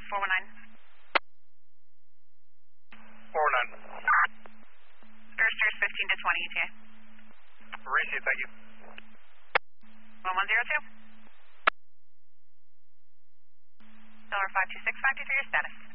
419. 419. Firsters 15 to 20 ETA. Receive, thank you. 1102. Dollar 52653, your status.